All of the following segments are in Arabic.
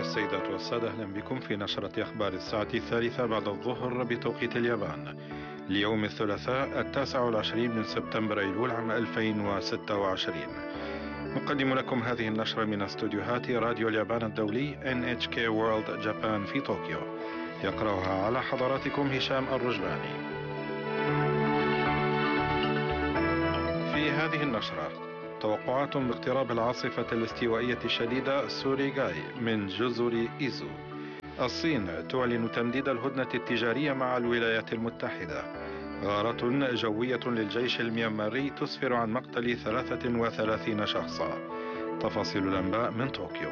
السيدات والسادة، أهلا بكم في نشرة أخبار الساعة 3 بعد الظهر بتوقيت اليابان ليوم الثلاثاء 29 من سبتمبر أيلول عام 2026. نقدم لكم هذه النشرة من استوديوهات راديو اليابان الدولي NHK World Japan في طوكيو. يقرأها على حضراتكم هشام الرجباني. في هذه النشرة توقعات باقتراب العاصفة الاستوائية الشديدة سوريغاي من جزر إيزو. الصين تعلن تمديد الهدنة التجارية مع الولايات المتحدة. غارة جوية للجيش الميانماري تسفر عن مقتل 33 شخصا. تفاصيل الأنباء من طوكيو.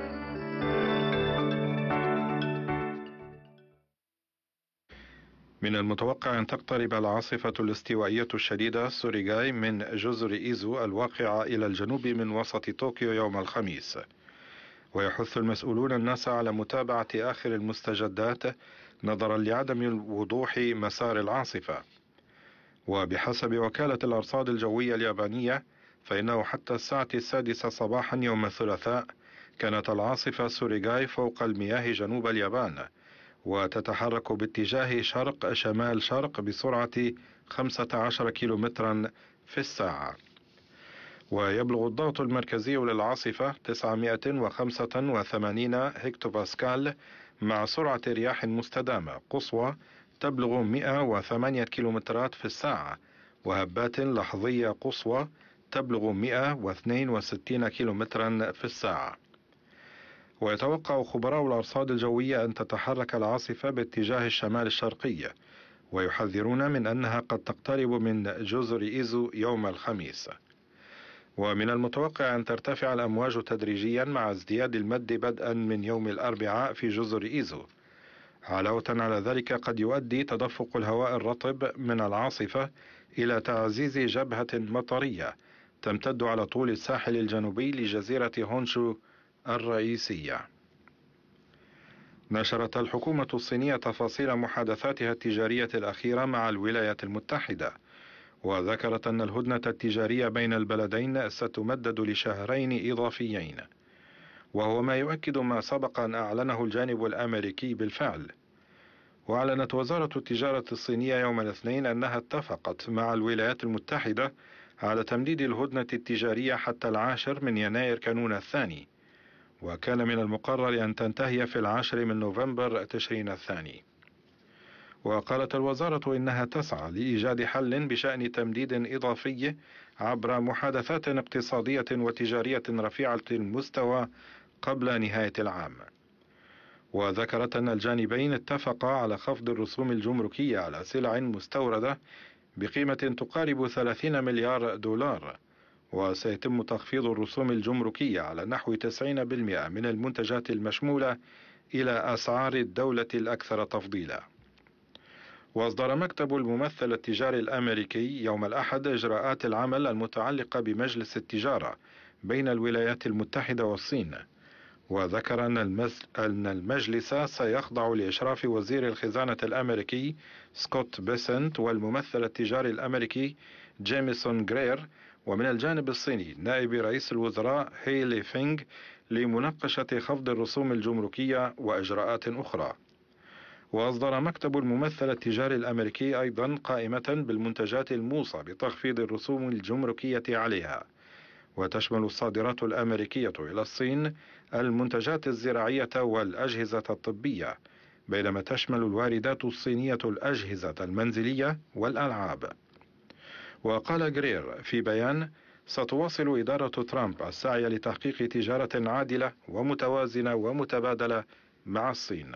من المتوقع أن تقترب العاصفة الاستوائية الشديدة سوريغاي من جزر إيزو الواقعة إلى الجنوب من وسط طوكيو يوم الخميس، ويحث المسؤولون الناس على متابعة آخر المستجدات نظرا لعدم وضوح مسار العاصفة. وبحسب وكالة الأرصاد الجوية اليابانية فإنه حتى الساعة 6 صباحا يوم الثلاثاء كانت العاصفة سوريغاي فوق المياه جنوب اليابان، وتتحرك باتجاه شرق شمال شرق بسرعة 15 كيلومترا في الساعة. ويبلغ الضغط المركزي للعاصفة 985 هكتوباسكال مع سرعة رياح مستدامة قصوى تبلغ 108 كيلومترات في الساعة، وهبات لحظية قصوى تبلغ 162 كيلومترا في الساعة. ويتوقع خبراء الأرصاد الجوية أن تتحرك العاصفة باتجاه الشمال الشرقي، ويحذرون من أنها قد تقترب من جزر إيزو يوم الخميس. ومن المتوقع أن ترتفع الأمواج تدريجيا مع ازدياد المد بدءا من يوم الأربعاء في جزر إيزو. علاوة على ذلك قد يؤدي تدفق الهواء الرطب من العاصفة إلى تعزيز جبهة مطرية تمتد على طول الساحل الجنوبي لجزيرة هونشو الرئيسية. نشرت الحكومة الصينية تفاصيل محادثاتها التجارية الأخيرة مع الولايات المتحدة، وذكرت أن الهدنة التجارية بين البلدين ستمدد لشهرين إضافيين، وهو ما يؤكد ما سبق أن أعلنه الجانب الأمريكي بالفعل. وأعلنت وزارة التجارة الصينية يوم الاثنين أنها اتفقت مع الولايات المتحدة على تمديد الهدنة التجارية حتى 10 من يناير كانون الثاني، وكان من المقرر أن تنتهي في 10 من نوفمبر تشرين الثاني. وقالت الوزارة إنها تسعى لإيجاد حل بشأن تمديد إضافي عبر محادثات اقتصادية وتجارية رفيعة المستوى قبل نهاية العام. وذكرت أن الجانبين اتفقا على خفض الرسوم الجمركية على سلع مستوردة بقيمة تقارب 30 مليار دولار، وسيتم تخفيض الرسوم الجمركية على نحو 90% من المنتجات المشمولة إلى أسعار الدولة الأكثر تفضيلا. وأصدر مكتب الممثل التجاري الأمريكي يوم الأحد إجراءات العمل المتعلقة بمجلس التجارة بين الولايات المتحدة والصين، وذكر أن المجلس سيخضع لإشراف وزير الخزانة الأمريكي سكوت بيسنت والممثل التجاري الأمريكي جيميسون غرير، ومن الجانب الصيني نائب رئيس الوزراء هيلي فينغ لمناقشة خفض الرسوم الجمركية وإجراءات أخرى. وأصدر مكتب الممثل التجاري الأمريكي أيضا قائمة بالمنتجات الموصى بتخفيض الرسوم الجمركية عليها، وتشمل الصادرات الأمريكية إلى الصين المنتجات الزراعية والأجهزة الطبية، بينما تشمل الواردات الصينية الأجهزة المنزلية والألعاب. وقال غرير في بيان: ستواصل إدارة ترامب السعي لتحقيق تجارة عادلة ومتوازنة ومتبادلة مع الصين.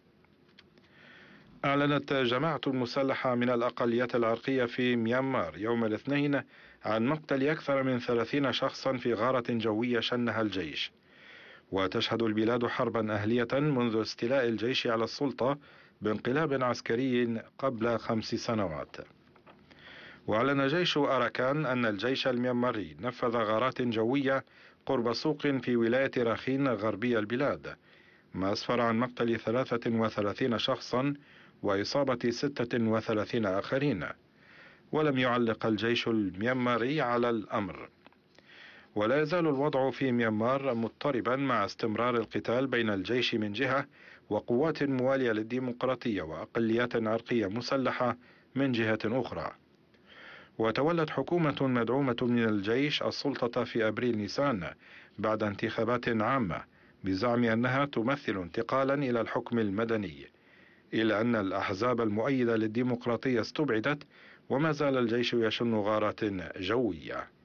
أعلنت جماعة مسلحة من الأقليات العرقية في ميانمار يوم الاثنين عن مقتل أكثر من 30 شخصا في غارة جوية شنها الجيش. وتشهد البلاد حربا أهلية منذ استيلاء الجيش على السلطة بانقلاب عسكري قبل 5 سنوات. وأعلن جيش أراكان أن الجيش الميانماري نفذ غارات جوية قرب سوق في ولاية راخين غربي البلاد، ما أسفر عن مقتل 33 شخصا وإصابة 36 آخرين. ولم يعلق الجيش الميانماري على الأمر. ولا يزال الوضع في ميانمار مضطربا مع استمرار القتال بين الجيش من جهة وقوات موالية للديمقراطية وأقليات عرقية مسلحة من جهة أخرى. وتولت حكومة مدعومة من الجيش السلطة في أبريل نيسان بعد انتخابات عامة بزعم أنها تمثل انتقالا إلى الحكم المدني، إلا أن الأحزاب المؤيدة للديمقراطية استبعدت، وما زال الجيش يشن غارات جوية.